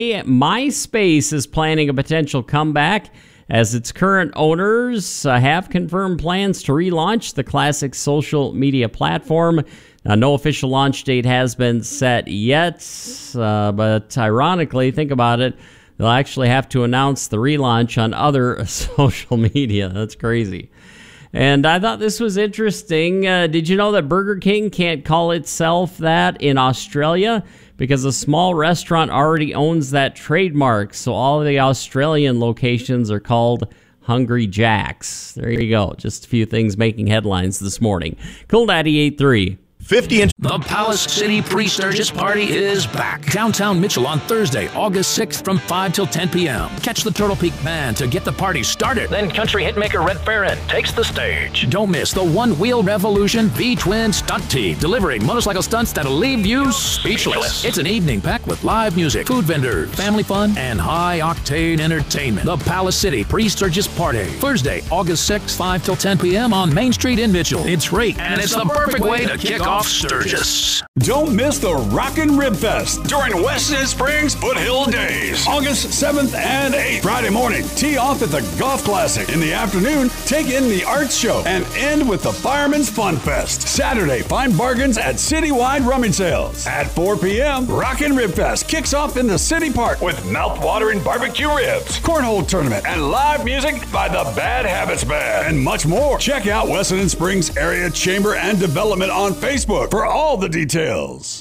MySpace is planning a potential comeback as its current owners have confirmed plans to relaunch the classic social media platform. Now, no official launch date has been set yet, but ironically, think about it, they'll actually have to announce the relaunch on other social media. That's crazy. And I thought this was interesting. Did you know that Burger King can't call itself that in Australia? Because a small restaurant already owns that trademark. So all of the Australian locations are called Hungry Jack's. There you go. Just a few things making headlines this morning. Cool 98.3. 50-inch. The Palace City Pre-Sturgis Party is back. Downtown Mitchell on Thursday, August 6th from 5 till 10 p.m. Catch the Turtle Peak Band to get the party started. Then country hitmaker Red Farron takes the stage. Don't miss the One Wheel Revolution V-Twin Stunt Team, delivering motorcycle stunts that'll leave you speechless. It's an evening packed with live music, food vendors, family fun, and high-octane entertainment. The Palace City Pre-Sturgis Party, Thursday, August 6th, 5 till 10 p.m. on Main Street in Mitchell. It's free, and it's the perfect way to kick off Sturgis. Don't miss the Rockin' Rib Fest during Weston Springs Foothill Days. August 7th and 8th. Friday morning, tee off at the Golf Classic. In the afternoon, take in the Arts Show and end with the Fireman's Fun Fest. Saturday, find bargains at citywide rummage sales. At 4 p.m., Rockin' Rib Fest kicks off in the City Park with mouth-watering barbecue ribs, cornhole tournament, and live music by the Bad Habits Band, and much more. Check out Weston Springs Area Chamber and Development on Facebook for all the details.